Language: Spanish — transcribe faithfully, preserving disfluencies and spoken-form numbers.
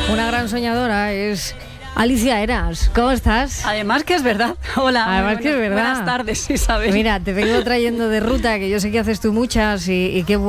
Una gran soñadora es Alicia Eras. ¿Cómo estás? Además que es verdad. Hola. Además buenas, que es verdad. Buenas tardes, Isabel. Mira, te vengo trayendo de ruta, que yo sé que haces tú muchas y, y qué